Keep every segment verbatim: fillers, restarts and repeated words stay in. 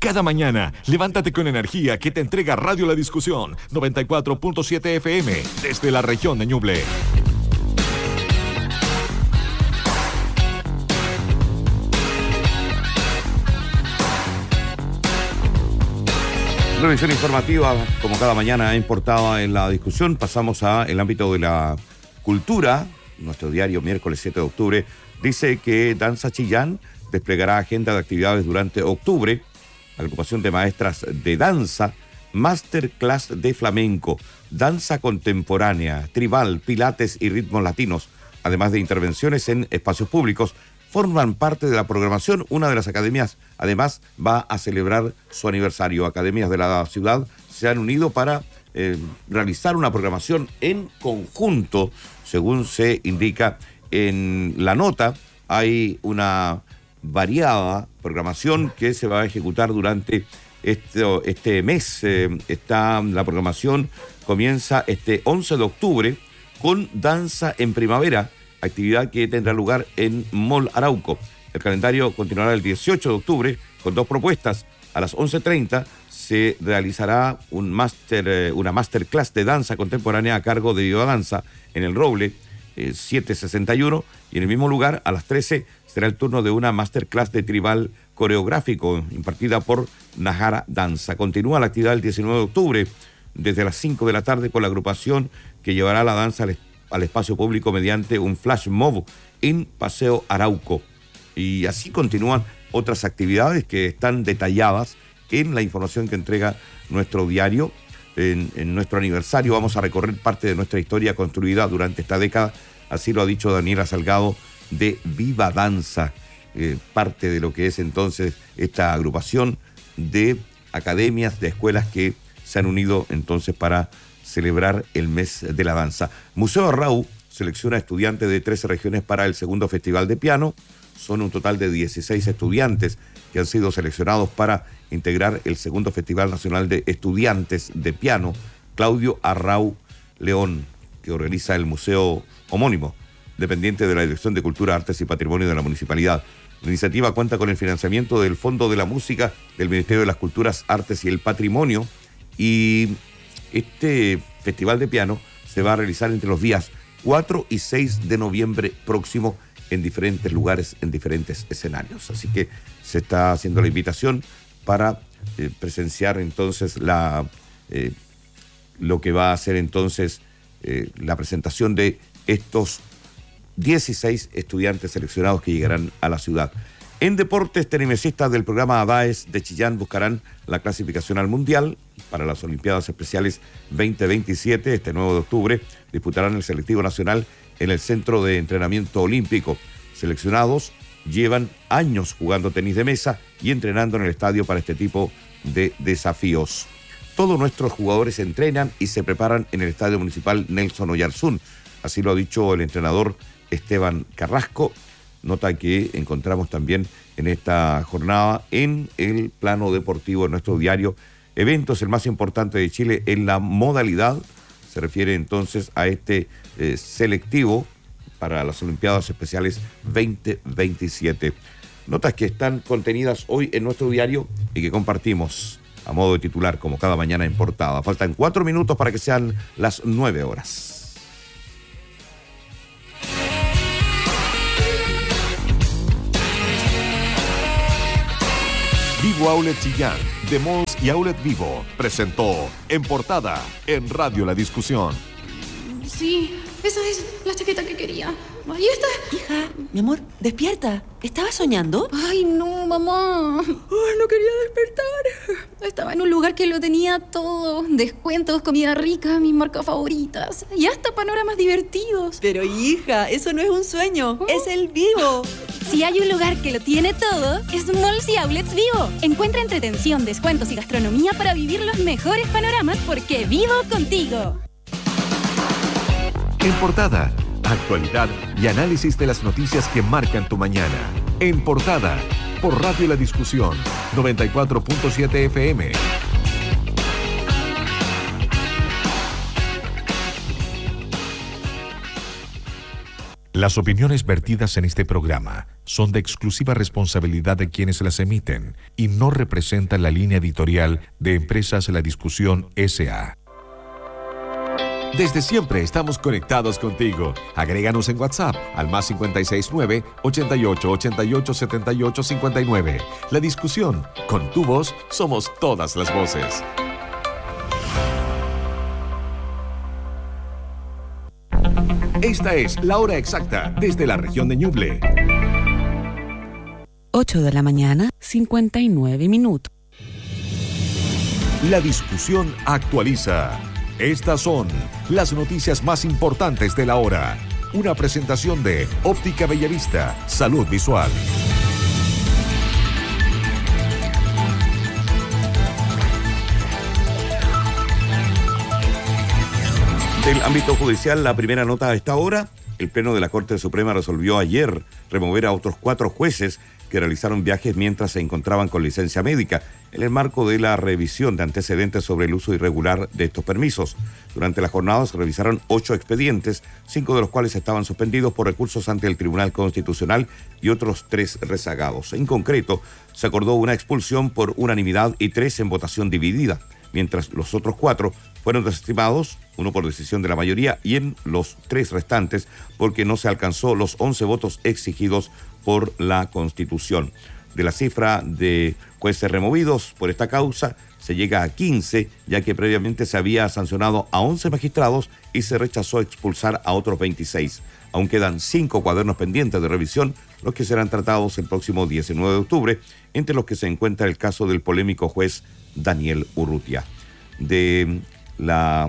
Cada mañana, levántate con energía que te entrega Radio La Discusión, noventa y cuatro punto siete F M, desde la región de Ñuble. Revisión informativa, como cada mañana en Portada en La Discusión. Pasamos al ámbito de la cultura. Nuestro diario, miércoles siete de octubre, dice que Danza Chillán desplegará agenda de actividades durante octubre. Agrupación de maestras de danza, masterclass de flamenco, danza contemporánea, tribal, pilates y ritmos latinos, además de intervenciones en espacios públicos, forman parte de la programación. Una de las academias, además, va a celebrar su aniversario. Academias de la ciudad se han unido para eh, realizar una programación en conjunto, según se indica en la nota. Hay una variada programación que se va a ejecutar durante este, este mes. Eh, está, la programación comienza este once de octubre con Danza en Primavera, actividad que tendrá lugar en Mall Arauco. El calendario continuará el dieciocho de octubre con dos propuestas. A las once treinta se realizará un máster, eh, una masterclass de danza contemporánea a cargo de Viva Danza en el Roble eh, setecientos sesenta y uno, y en el mismo lugar a las trece será el turno de una masterclass de tribal coreográfico impartida por Najara Danza. Continúa la actividad el diecinueve de octubre desde las cinco de la tarde con la agrupación que llevará la danza al, al espacio público mediante un flash mob en Paseo Arauco. Y así continúan otras actividades que están detalladas en la información que entrega nuestro diario. En, en nuestro aniversario vamos a recorrer parte de nuestra historia construida durante esta década. Así lo ha dicho Daniela Salgado de Viva Danza, eh, parte de lo que es entonces esta agrupación de academias, de escuelas que se han unido entonces para celebrar el mes de la danza. Museo Arrau selecciona estudiantes de trece regiones para el segundo Festival de Piano. Son un total de dieciséis estudiantes que han sido seleccionados para integrar el segundo Festival Nacional de Estudiantes de Piano Claudio Arrau León, que organiza el museo homónimo, dependiente de la Dirección de Cultura, Artes y Patrimonio de la Municipalidad. La iniciativa cuenta con el financiamiento del Fondo de la Música, del Ministerio de las Culturas, Artes y el Patrimonio, y este Festival de Piano se va a realizar entre los días cuatro y seis de noviembre próximo en diferentes lugares, en diferentes escenarios. Así que se está haciendo la invitación para eh, presenciar entonces la, eh, lo que va a ser entonces eh, la presentación de estos dieciséis estudiantes seleccionados que llegarán a la ciudad. En deportes, tenimesistas del programa ADAES de Chillán buscarán la clasificación al Mundial para las Olimpiadas Especiales veinte veintisiete. Este nueve de octubre disputarán el selectivo nacional en el Centro de Entrenamiento Olímpico. Seleccionados llevan años jugando tenis de mesa y entrenando en el estadio para este tipo de desafíos. Todos nuestros jugadores entrenan y se preparan en el Estadio Municipal Nelson Oyarzún. Así lo ha dicho el entrenador Esteban Carrasco. Nota que encontramos también en esta jornada en el plano deportivo de nuestro diario. Eventos, el más importante de Chile en la modalidad. Se refiere entonces a este eh, selectivo para las Olimpiadas Especiales veinte veintisiete. Notas que están contenidas hoy en nuestro diario y que compartimos a modo de titular, como cada mañana en Portada. Faltan cuatro minutos para que sean las nueve horas. Vivo Outlet Chillán, de Malls y Outlet Vivo, presentó En Portada, en Radio La Discusión. Sí, esa es la chaqueta que quería. Ahí está. Hija, mi amor, despierta. ¿Estabas soñando? Ay, no, mamá. Ay, no quería despertar. Estaba en un lugar que lo tenía todo. Descuentos, comida rica, mis marcas favoritas. Y hasta panoramas divertidos. Pero hija, eso no es un sueño. ¿Oh? Es el Vivo. Si hay un lugar que lo tiene todo, es Malls y Outlets Vivo. Encuentra entretención, descuentos y gastronomía para vivir los mejores panoramas porque vivo contigo. En Portada, actualidad y análisis de las noticias que marcan tu mañana. En Portada, por Radio La Discusión, noventa y cuatro punto siete F M. Las opiniones vertidas en este programa son de exclusiva responsabilidad de quienes las emiten y no representan la línea editorial de Empresas La Discusión S A Desde siempre estamos conectados contigo. Agréganos en WhatsApp al más cinco seis nueve, ochenta y ocho, ochenta y ocho, setenta y ocho, cincuenta y nueve. La Discusión, con tu voz somos todas las voces. Esta es la hora exacta desde la región de Ñuble. ocho de la mañana, cincuenta y nueve minutos. La Discusión actualiza. Estas son las noticias más importantes de la hora. Una presentación de Óptica Bellavista, Salud Visual. Del ámbito judicial, la primera nota a esta hora. El Pleno de la Corte Suprema resolvió ayer remover a otros cuatro jueces que realizaron viajes mientras se encontraban con licencia médica en el marco de la revisión de antecedentes sobre el uso irregular de estos permisos. Durante la jornada se revisaron ocho expedientes, cinco de los cuales estaban suspendidos por recursos ante el Tribunal Constitucional y otros tres rezagados. En concreto, se acordó una expulsión por unanimidad y tres en votación dividida, mientras los otros cuatro fueron desestimados, uno por decisión de la mayoría y en los tres restantes porque no se alcanzó los once votos exigidos por la Constitución. De la cifra de jueces removidos por esta causa se llega a quince, ya que previamente se había sancionado a once magistrados y se rechazó expulsar a otros veintiséis. Aún quedan cinco cuadernos pendientes de revisión, los que serán tratados el próximo diecinueve de octubre, entre los que se encuentra el caso del polémico juez Daniel Urrutia. De la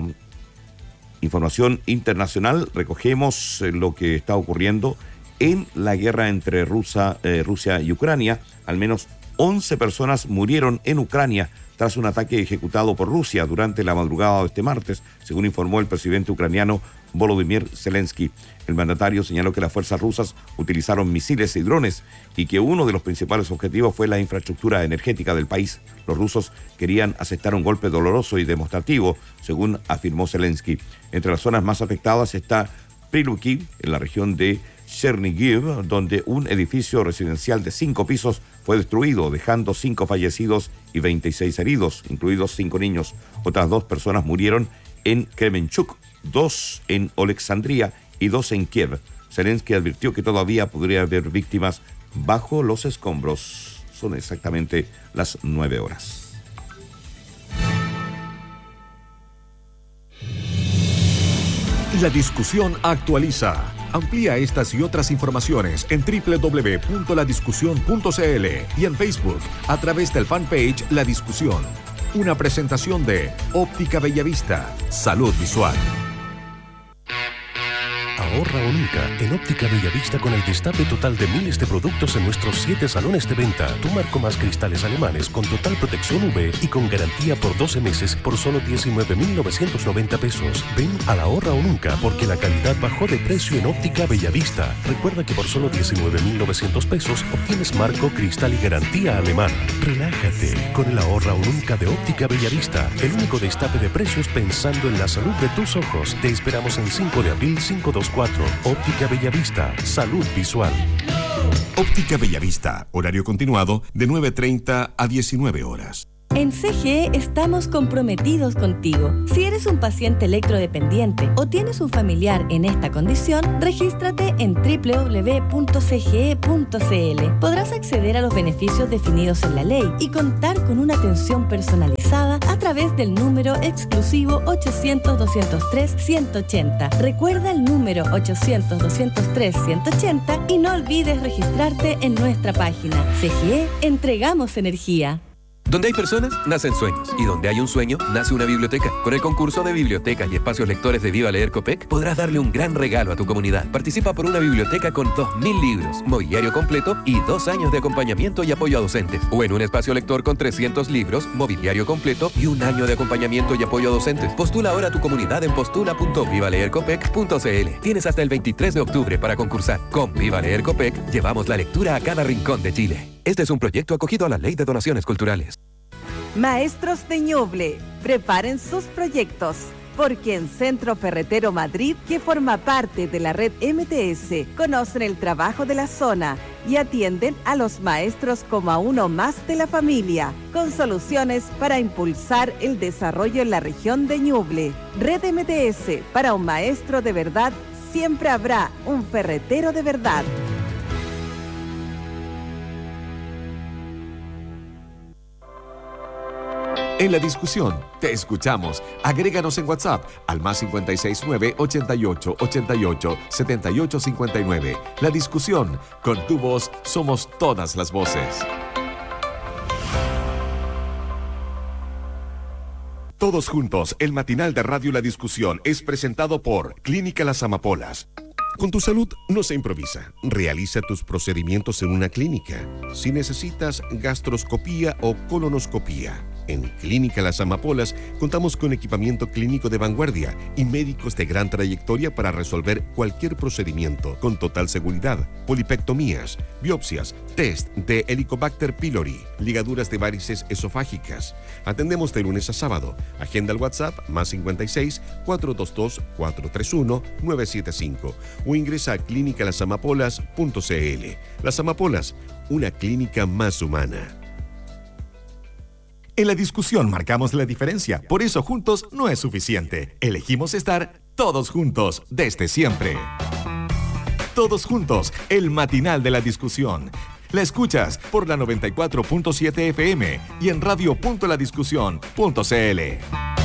información internacional recogemos lo que está ocurriendo en la guerra entre Rusia, eh, Rusia y Ucrania. Al menos once personas murieron en Ucrania tras un ataque ejecutado por Rusia durante la madrugada de este martes, según informó el presidente ucraniano Volodymyr Zelensky. El mandatario señaló que las fuerzas rusas utilizaron misiles y drones y que uno de los principales objetivos fue la infraestructura energética del país. Los rusos querían asestar un golpe doloroso y demostrativo, según afirmó Zelensky. Entre las zonas más afectadas está Priluki, en la región de Chernihiv, donde un edificio residencial de cinco pisos fue destruido, dejando cinco fallecidos y veintiséis heridos, incluidos cinco niños. Otras dos personas murieron en Kremenchuk, dos en Alexandria y dos en Kiev. Zelensky advirtió que todavía podría haber víctimas bajo los escombros. Son exactamente las nueve horas. La Discusión actualiza. Amplía estas y otras informaciones en doble u doble u doble u punto la discusión punto c l y en Facebook a través del fanpage La Discusión. Una presentación de Óptica Bellavista, Salud Visual. Ahorra o nunca en Óptica Bellavista con el destape total de miles de productos en nuestros siete salones de venta. Tu marco más cristales alemanes con total protección U V y con garantía por doce meses por solo diecinueve mil novecientos noventa pesos. Ven a la Ahorra o nunca porque la calidad bajó de precio en Óptica Bellavista. Recuerda que por solo diecinueve mil novecientos pesos obtienes marco, cristal y garantía alemana. Relájate con el Ahorra o nunca de Óptica Bellavista. El único destape de precios pensando en la salud de tus ojos. Te esperamos en cinco de abril cinco dos cuatro. Óptica Bellavista, Salud Visual. Óptica Bellavista, horario continuado de nueve treinta a diecinueve horas. En C G E estamos comprometidos contigo. Si eres un paciente electrodependiente o tienes un familiar en esta condición, regístrate en doble u doble u doble u punto c g e punto c l. Podrás acceder a los beneficios definidos en la ley y contar con una atención personalizada a través del número exclusivo ochocientos, doscientos tres, ciento ochenta. Recuerda el número ochocientos, doscientos tres, ciento ochenta y no olvides registrarte en nuestra página. C G E, entregamos energía. Donde hay personas, nacen sueños. Y donde hay un sueño, nace una biblioteca. Con el concurso de bibliotecas y espacios lectores de Viva Leer Copec, podrás darle un gran regalo a tu comunidad. Participa por una biblioteca con dos mil libros, mobiliario completo y dos años de acompañamiento y apoyo a docentes. O en un espacio lector con trescientos libros, mobiliario completo y un año de acompañamiento y apoyo a docentes. Postula ahora a tu comunidad en postula punto viva leer copec punto c l. Tienes hasta el veintitrés de octubre para concursar. Con Viva Leer Copec, llevamos la lectura a cada rincón de Chile. Este es un proyecto acogido a la Ley de Donaciones Culturales. Maestros de Ñuble, preparen sus proyectos, porque en Centro Ferretero Madrid, que forma parte de la red M T S, conocen el trabajo de la zona y atienden a los maestros como a uno más de la familia, con soluciones para impulsar el desarrollo en la región de Ñuble. Red M T S, para un maestro de verdad, siempre habrá un ferretero de verdad. En la discusión, te escuchamos. Agréganos en WhatsApp al más cinco seis nueve, ochenta y ocho, ochenta y ocho, setenta y ocho cincuenta y nueve. La discusión, con tu voz somos todas las voces. Todos juntos, el matinal de Radio La Discusión es presentado por Clínica Las Amapolas. Con tu salud no se improvisa. Realiza tus procedimientos en una clínica. Si necesitas gastroscopía o colonoscopía, en Clínica Las Amapolas contamos con equipamiento clínico de vanguardia y médicos de gran trayectoria para resolver cualquier procedimiento con total seguridad. Polipectomías, biopsias, test de Helicobacter pylori, ligaduras de varices esofágicas. Atendemos de lunes a sábado. Agenda al WhatsApp más cincuenta y seis, cuatrocientos veintidós, cuatrocientos treinta y uno, novecientos setenta y cinco o ingresa a clínica las amapolas punto c l. Las Amapolas, una clínica más humana. En la discusión marcamos la diferencia, por eso juntos no es suficiente. Elegimos estar todos juntos desde siempre. Todos juntos, el matinal de la discusión. La escuchas por la noventa y cuatro punto siete F M y en radio punto la discusión punto c l.